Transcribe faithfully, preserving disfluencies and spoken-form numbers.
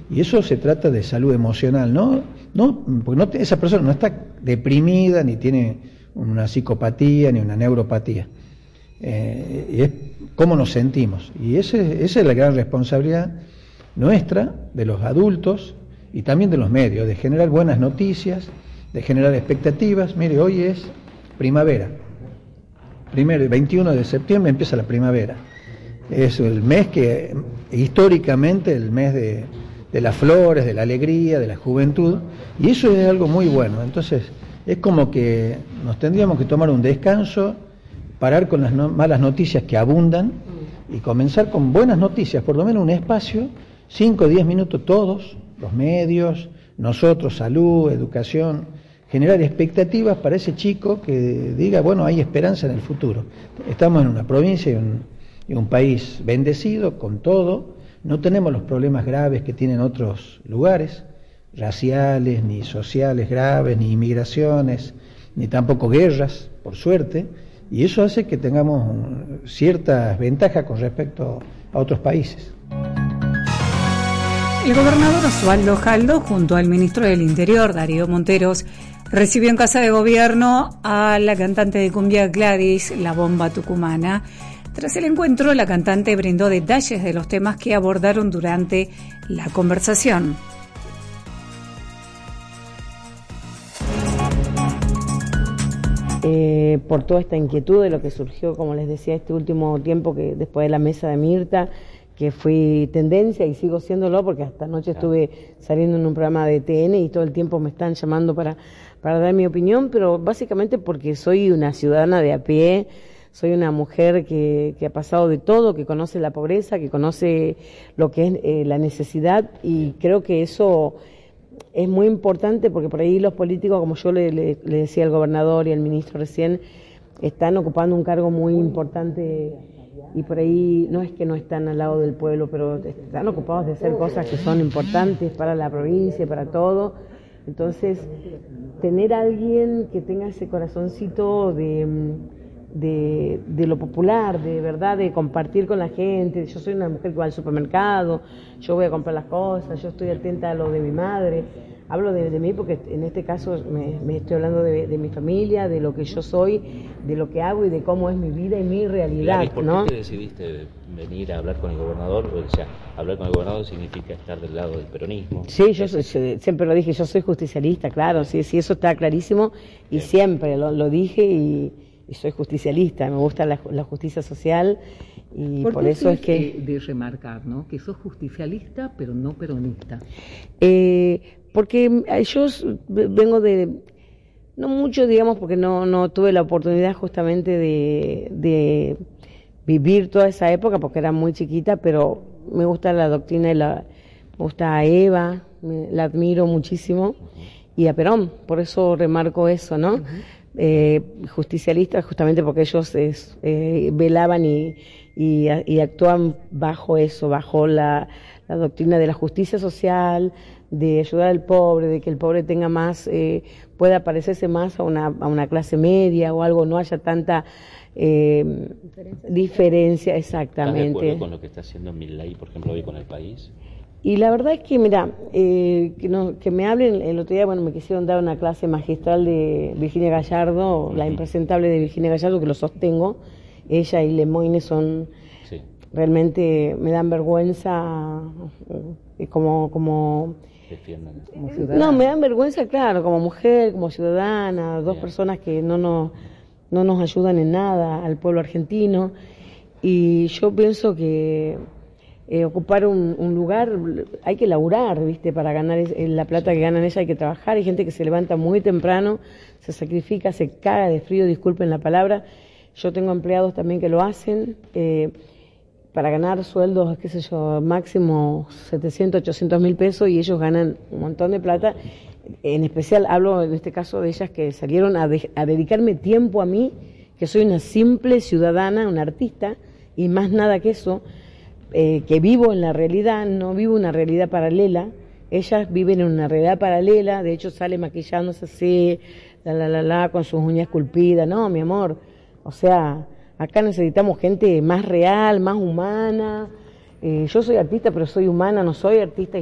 Y eso se trata de salud emocional, ¿no? No, porque no, esa persona no está deprimida, ni tiene una psicopatía, ni una neuropatía. Eh, y es cómo nos sentimos. Y ese, esa es la gran responsabilidad nuestra, de los adultos y también de los medios, de generar buenas noticias, de generar expectativas. Mire, hoy es primavera. Primero, el veintiuno de septiembre empieza la primavera. Es el mes que, históricamente, el mes de, de las flores, de la alegría, de la juventud, y eso es algo muy bueno. Entonces, es como que nos tendríamos que tomar un descanso, parar con las no, malas noticias que abundan y comenzar con buenas noticias, por lo menos un espacio, cinco o diez minutos todos, los medios, nosotros, salud, educación, generar expectativas para ese chico que diga, bueno, hay esperanza en el futuro. Estamos en una provincia y un, y un país bendecido con todo, no tenemos los problemas graves que tienen otros lugares, raciales, ni sociales graves, ni inmigraciones, ni tampoco guerras, por suerte, y eso hace que tengamos ciertas ventajas con respecto a otros países. El gobernador Osvaldo Jaldo, junto al ministro del Interior, Darío Monteros, recibió en Casa de Gobierno a la cantante de cumbia Gladys, La Bomba Tucumana. Tras el encuentro, la cantante brindó detalles de los temas que abordaron durante la conversación. Eh, por toda esta inquietud de lo que surgió, como les decía, este último tiempo, que después de la mesa de Mirta, que fui tendencia y sigo siéndolo, porque hasta anoche estuve saliendo en un programa de T N y todo el tiempo me están llamando para, para dar mi opinión, pero básicamente porque soy una ciudadana de a pie, soy una mujer que, que ha pasado de todo, que conoce la pobreza, que conoce lo que es eh, la necesidad, y creo que eso es muy importante, porque por ahí los políticos, como yo le, le, le decía al gobernador y al ministro recién, están ocupando un cargo muy importante y por ahí no es que no están al lado del pueblo, pero están ocupados de hacer cosas que son importantes para la provincia, para todo. Entonces, tener a alguien que tenga ese corazoncito de, de, de lo popular, de verdad, de compartir con la gente. Yo soy una mujer que va al supermercado, yo voy a comprar las cosas, yo estoy atenta a lo de mi madre. Hablo de, de mí porque en este caso me, me estoy hablando de, de mi familia, de lo que yo soy, de lo que hago y de cómo es mi vida y mi realidad, Gladys, ¿por ¿no? qué decidiste venir a hablar con el gobernador? O sea, hablar con el gobernador significa estar del lado del peronismo. Sí, yo, soy, yo siempre lo dije, yo soy justicialista, claro, sí, sí, eso está clarísimo y Bien. siempre lo, lo dije y, y soy justicialista, me gusta la, la justicia social y por, por eso es que... de remarcar, ¿no? Que sos justicialista pero no peronista. Eh... Porque yo vengo de, no mucho, digamos, porque no, no tuve la oportunidad justamente de, de vivir toda esa época, porque era muy chiquita, pero me gusta la doctrina, y la, me gusta a Eva, me, la admiro muchísimo, y a Perón, por eso remarco eso, ¿no? Uh-huh. Eh, justicialistas justamente porque ellos es, eh, velaban y, y, y actúan bajo eso, bajo la, la doctrina de la justicia social, de ayudar al pobre, de que el pobre tenga más, eh, pueda parecerse más a una, a una clase media o algo, no haya tanta eh, diferencia. diferencia, exactamente. ¿Estás de acuerdo con lo que está haciendo Milei, por ejemplo, hoy con el país? Y la verdad es que, mira, eh, que, no, que me hablen, el otro día, bueno, me quisieron dar una clase magistral de Virginia Gallardo, uh-huh. la impresentable de Virginia Gallardo, que lo sostengo, ella y Lemoyne son, sí. realmente me dan vergüenza, eh, como... como Como no, me dan vergüenza, claro, como mujer, como ciudadana, dos Bien. personas que no nos, no nos ayudan en nada al pueblo argentino, y yo pienso que eh, ocupar un, un lugar, hay que laburar, ¿viste? Para ganar la plata sí. que ganan ellas hay que trabajar, hay gente que se levanta muy temprano, se sacrifica, se caga de frío, disculpen la palabra, yo tengo empleados también que lo hacen, eh, para ganar sueldos, qué sé yo, máximo setecientos, ochocientos mil pesos, y ellos ganan un montón de plata. En especial hablo en este caso de ellas que salieron a, de, a dedicarme tiempo a mí, que soy una simple ciudadana, una artista, y más nada que eso, eh, que vivo en la realidad, no vivo una realidad paralela. Ellas viven en una realidad paralela, de hecho sale maquillándose así, la la la la, con sus uñas esculpidas. No, mi amor, o sea... Acá necesitamos gente más real, más humana. Eh, yo soy artista, pero soy humana, no soy artista.